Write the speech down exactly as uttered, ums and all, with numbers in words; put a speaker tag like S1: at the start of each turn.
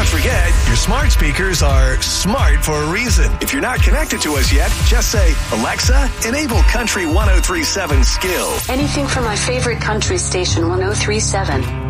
S1: don't forget, your smart speakers are smart for a reason. If you're not connected to us yet, just say, Alexa, enable Country one oh three point seven Skill.
S2: Anything from my favorite country station, one oh three point seven.